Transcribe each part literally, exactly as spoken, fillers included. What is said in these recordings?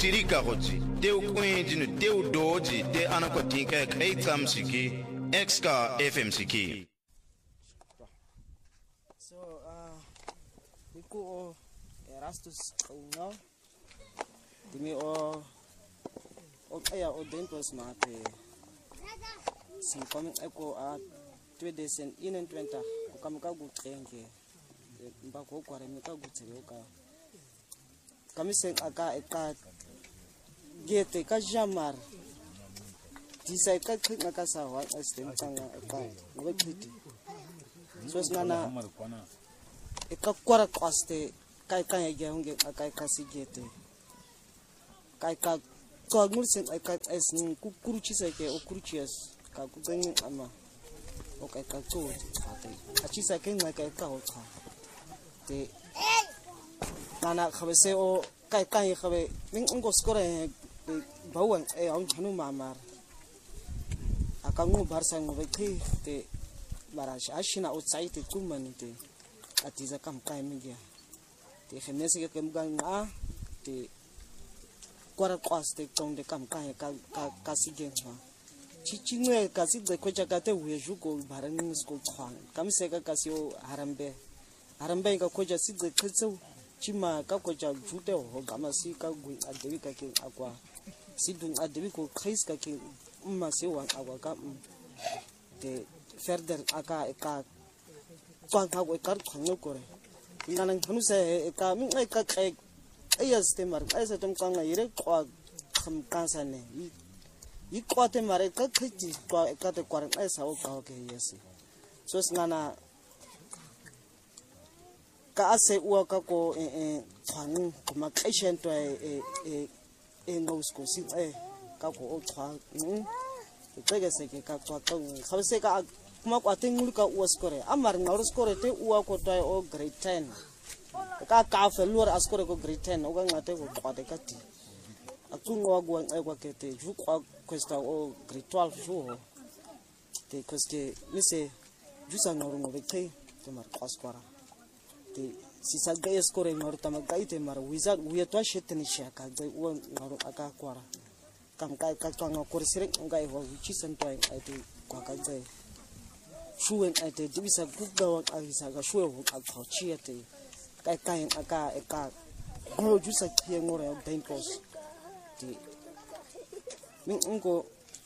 sirika gotsi teu kwentinu teu doji te anakotinka kai tsamsiki exka F M siki. So uh Nico Erastus no Dimi o o aya o dentos mate sim coming echo a twenty in and twenty ko kamka go trenge mba go kware meka go tsebe ka kamisen aka eka gete ka jamar disa ka khina ka sa wa astem tsanga eka no khiti so snana eka kwara kwaste kai kai ya hunge aka ka sigete kai ka ko ngursen eka es ku kuruchi sake o kuruchias ka ku gani ama o kai ka to ate achi sake na kai ka o tsa te nana khabese o kai kai khabe ning ngo skore bawan e on hanu mamar akangu barsang ngo ki te barash ashina outside te kumanite atiza kam kai media te khenese ke kem ganga te kwara kwaste tonde kam kai ka ka sigenwa chichingwe kasi de koja kate weju ko barani sko khwan kamise ka kasio harambe harambe ka koja sidze khetso chima ka koja jute ho gamasi ka gu adebi ka ke akwa sidung adebi ko khais ka ke umma se wan akwa ka de further aka ka kwang ka ko kar khang ko re ngana khanu se ka mi ngai ka kai ayas te mar ayas te mkanga ire kwa kham kansa ne yi kwate mare ka khiti kwa ka te kwar ayasa o ka ke yes so ngana ka ase uwa ka ko e khang kuma kaishen to e e e ngosko si e ka ko o khang e tege se ke ka kwa ka khabse ka kuma kwa te ngul ka uwa skore amar ngor skore te uwa ko to o grade ten ka ka fe lor askore ko grade ten o ga ngate ko kwa te ka ti akungo wa gwa e kwa ke te ju kwa questa o grade twelve ju te koske mise ju sa ngor ngor te te mar kwaskora te si sa ga skore ngor ta ma ga te mar wiza wi to shetni shaka ga u ngor aka kwara kam ka ka to ngor ko sire ngai ho chi san to ai te kwa ka ga shuwen ai te dibisa gugga wa ai sa ga shuwe ho ka chi te kai kai aka eka ngoro jusa ki ngoro ya dentos ti min ngo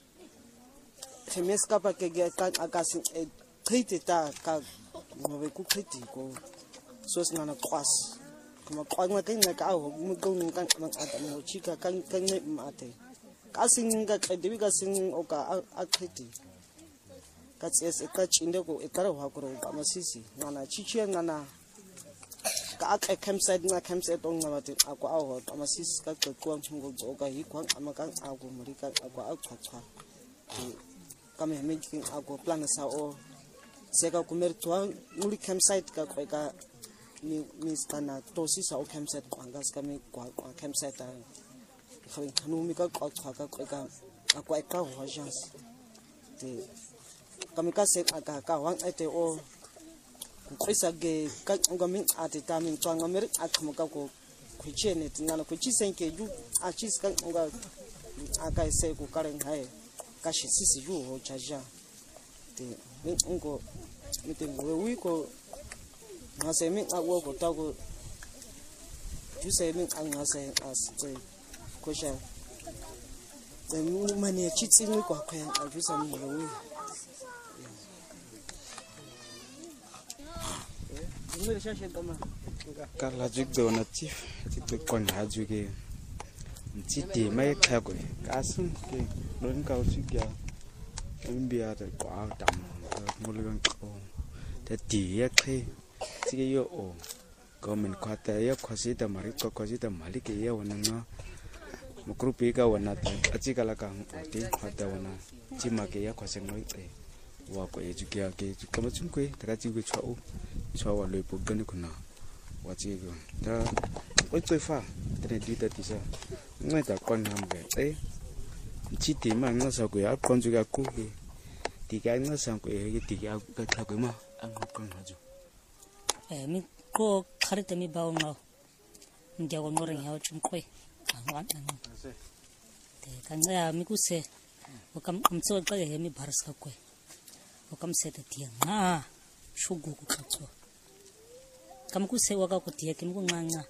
femes ka pa ke ga ka aka sin e khite ta ka ngobe ku khite ko so sna na kwas kuma kwa ngwa ke nga ka ho mu go ng kan ma ata mo chika kan kan me mate ka sin ga ka debi ka sin o ka a khite ka tses e ka chinde ko e ka ro ha ko ro ka masisi ngana chichi ngana ka aka campsite na campsite on ngabati akwa aho amasis ka kwa ngo ka hi kwang amaka ako murika akwa akwa kama hemeki ako plan sa o seka kumertwa muri campsite ka kwa ka ni ni stana tosi sa o campsite kwangas kami kwa campsite ta khawi kanumi ka kwa ka kwa ka akwa ka ho agence te kami ka se aka ka wang ete o kuisa ge ka ngamin ati tamin twanga mer akmuka ko kuchene tinana kuchisenke ju achis ka nga aka ise ku karen hae kashi sisi ju ho chaja te min ngo mite wewi ko ngase min awo ko tago ju se min an ngase as te ko sha te mu mani chitsi ni ko kwen a ju sa mi wewi Kala juga natif itu kon haju ke citi mai khago kasun ke don kau juga imbia de kwa dam muligan ko te ti ya khe sigi yo o government kwata ya khosi da mari ko khosi da malik ya wonanga mukrupi ka wana ta achikala ka oti khata wana chima ke ya khose noi te wa ko ejukia ke kamachun ko ta ji ko chau chau wa le pogani kuna wa ji ko ta oi toi fa te di ta ti sa ngai ta kon ham be e chi ti ma nga sa ko ya kon ju ga ku ke ti ga nga sa ko e ti ga ka ta ko ma an kon ha ju e mi ko khare te mi ba nga ndia ko ngore ha chum ko ngwan ngwan te kanga mi ku se o kam am so ka he mi bharas ka kwe o kam se te tia nga shugu ku ka cho kam ku se wa ka ku tia kin ku nga nga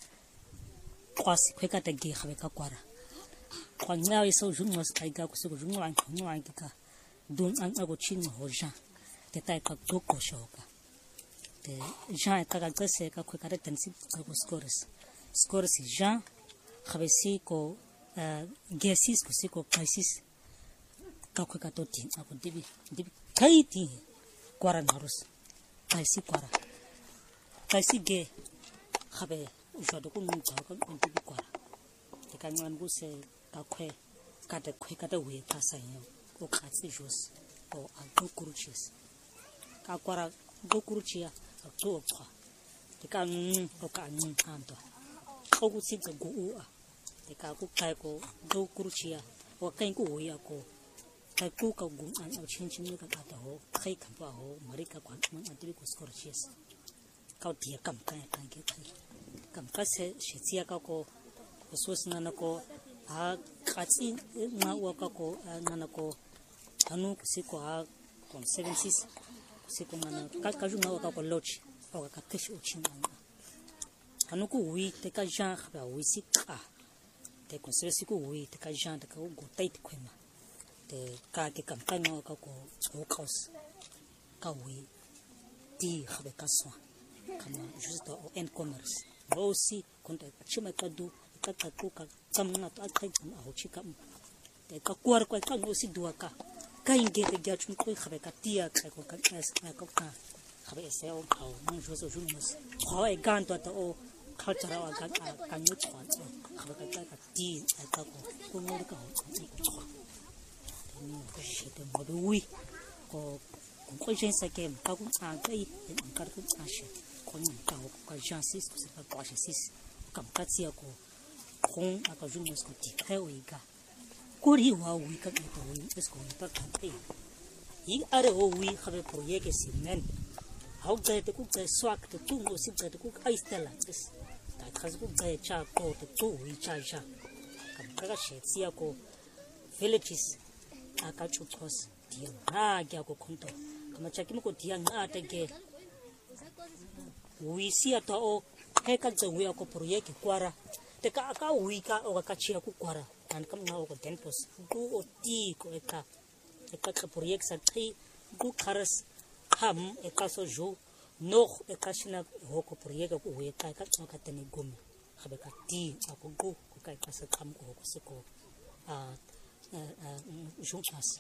kwasi kwe ka te ge khabe ka kwara kwa nga iso jung mas kai ga ku se ku jung wan ku wan ki ka dun an a go chin ho ja te tai ka go ko sho ka te ja ka ga se ka kwe ka re ten si ka ku scores scores ja khabe si ko gases ko si ko crisis ka kwe ka to tin a ko dibi dibi kai ti kwara narus kai si kwara kai si ge khabe jo do ku ngun ka ko dibi kwara te ka ngan bu se ka kwe ka de kwe ka de we ka sa yo o ka si jos o a do kuruchis ka kwara do kuruchia a to kwa te ka ngun o ka ngun anto ko ku si ga gu u a te ka ku kai ko do kuruchia o kai ku ya ko kai ku ka gu an o chin chin ka ka ho kai ka pa ho mari ka kwan man a dibi ko kuruchis ka ti kam ka ka ke kai kam ka se shi ka ko so sna na ko a khatsi na wa ka ko na na ko anu si ko a kon seven six si ko na ka ka ju na wa ka ko loch o ka ka shi o chin an anu ku wi te ka jan ba wi si ka te ko se si ku wi te ka jan te ka go tai te kwema te ka ke kam ka na ka ko o kaus ka wi ti khabe ka so kama juste au en commerce aussi quand chima ka du ka ka ku ka kamna to akai jam au chika te ka kwar ko ka no si duaka ka inge te ga chun ko khabe ka tia ka ko ka es ka ko ka khabe se o ka no jo so ju mus ho e gan to to o culture wa ka ka no chwa khabe ka ka ti ka ko ko no ka ho ko chwa ni ko shi te mo do wi ko ko jen sa ke ka ku a kai ka ku a shi ko ni ka ko ka jan sis ko se ka ko shi sis kam ka tia ko kong aka ju mus ko ti kai o iga ko ri wa wi ka ko wi es ko ta ka te i are o wi khabe project si men how ga te ku ga swak te tu no si ga te ku ai stela des ta khaz ku ga cha ko te tu wi cha cha kam ka ga she tia ko villages aka chu thos dia na ga ko khonto kama cha ki mo ko dia na te ge wi si ata o he ka ze wi ko project kwara te ka ka wi ka o ka chia ku kwara an kam na o ko ten pos du o ti ko e ka e ka ka project sa tri du kharas ham e ka so jo no e ka shina ho ko project ko wi ka ka ka tene gum khabe ka ti a ko go ko ka ka sa kam ko ko se ko a a jo chas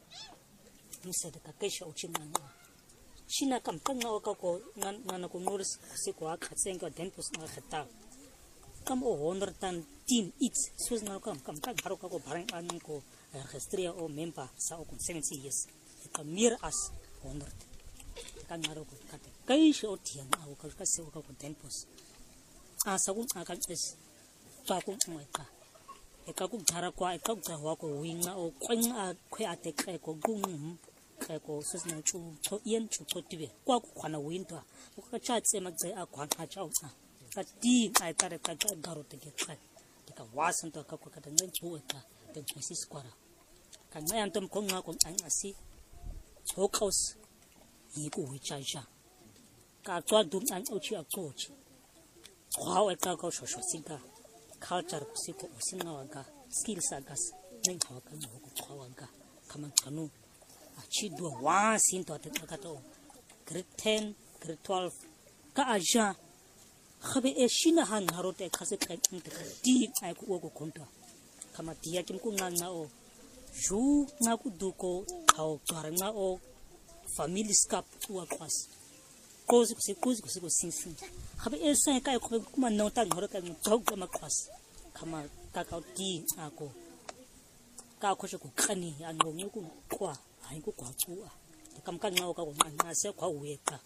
ni se de ka ke sha o chin na shina kam kan na o ka ko na na ko noris se ko a ka sen ko ten pos na khata kam o honor tan tin it's sus na kam kam ka haro ka ko barang an ko registria o member sa o kon seventy years ka mir as honor ka ngaro ko ka te kai sho tian a o ka ka se o ka ko ten pos a sa kun a ka es ta kun mai ka e ka ku dhara kwa e ka ga wa ko winga o kwen a khwe a te ka ko gung ka ko sus na chu to yen chu to tibe kwa ku khwana winta o ka cha tse ma tse a khwa ka cha o ka ti ai ta ka ka garo te ke ka te ka wasan to ka ko ka ngai chu ka te si squara ka ngai antom ko nga ko an asi cho kaus yi ku wi cha sha ka twa dum an o chi a ko chi khwa wa ka ko sho sho singa culture si ko singa wa ga skills agas nei ha ka no ko khwa wa ga kama kanu a chi do wa sin to te ka to grade ten grade twelve ka aja khabe e shina han harote khase ka inte ka ti ai ku go konta kama tia kim ku nga nga o ju nga ku du ko hau twara nga o family skap wa kwas kozi ku se kozi ku se ko sin sin khabe e sa ka ko kuma no ta ngoro ka ngau ka ma kwas kama ka ka ti a ko ka ko ku khani an ngo ngu ku kwa ai ku kwa chu a kam ka nga o ka ko nga se kwa we ka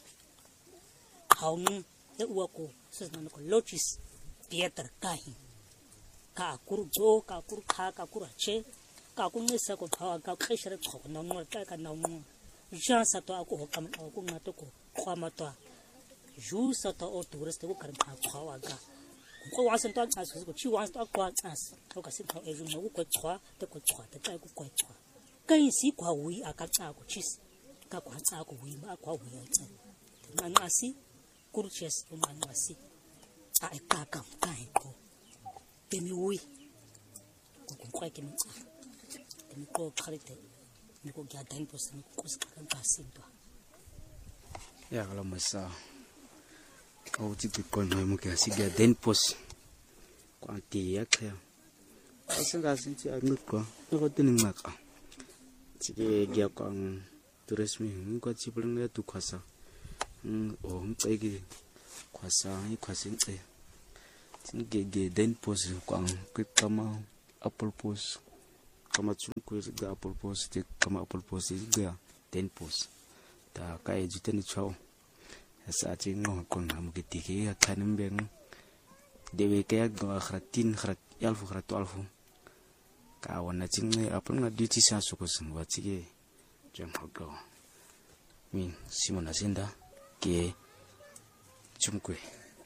hau e uako sus na ko lochis pieter kahi ka kur jo ka kur kha ka kur che ka ku ne sa ko tha ka khishre chho na no ka ka na no ja sa to ko kam ko na to ko khwa ma to ju sa to o tourist ko kar kha khwa ga ko wa sento as ko chi wa sto kwa as ko ka sento e ju mo ko chwa te ko chwa te ka ko ko chwa ka isi kwa wi aka tsa ko chis ka kwa tsa ko wi ma kwa wi ya tsa man asi kurches o man asi a e ka ka ka ko te mi wi ko ko kwa ke mi tsa te mi ko khalite mi ko ga dan po sa mi ko sa ka ka sinto ya kala masa o ti ti ko no mo ke si ga den pos kwa ti ya kha asenga sinti a ngko ko tin ngaka ti ke ga kwang tourisme ngko ti bulung ya tu khasa o ngtsege khasa i khasing tse tin ge ge den pos kwang ke kama apple pos kama chung ko ga apple pos te kama apple pos ga den pos ta kai ju ten chau sa chi ngo kon ham ke ti ke khanim beng dewe ke ga khratin khrat alfu khrat alfu ka wana ching apun na duty sa su ko sum wa chi ke jam ho min simona sinda ke chumkwe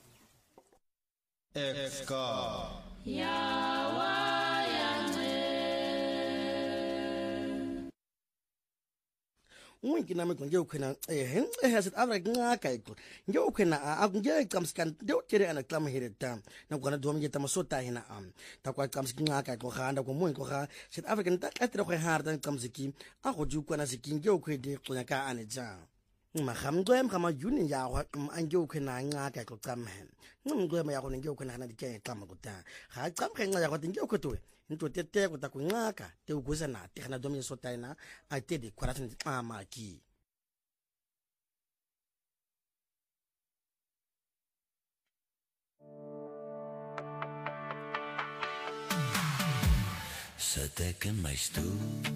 Exka Unki na meko nje ukena eh eh hasit abra ngaka iko nje ukena a nje kamskan de tere ana klam hireta na kwana dom nje tamasota hina am ta kwa kamski ngaka ko khanda ko mun ko kha sit african ta atra ko hardan kamsiki a go ju kwana sikin nje ukwede kunya ka anaja ma khamdwem kama juni ya wa anje ukena ngaka ko kamhen ngumdwem ya ko nje ukena na dike kama ko ta ha kam khenga ya ko nje ukotwe into tete ko ta kunyaka te uguza na te kana domi sota ina a te de kwaratini mama ki Sa te que mais tu